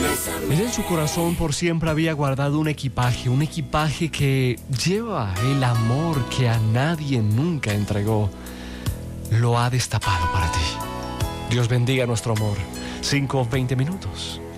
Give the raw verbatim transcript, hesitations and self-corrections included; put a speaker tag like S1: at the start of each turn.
S1: Ella en su corazón por siempre había guardado un equipaje, un equipaje que lleva el amor que a nadie nunca entregó. Lo ha destapado para ti. Dios bendiga nuestro amor. cinco, veinte minutos.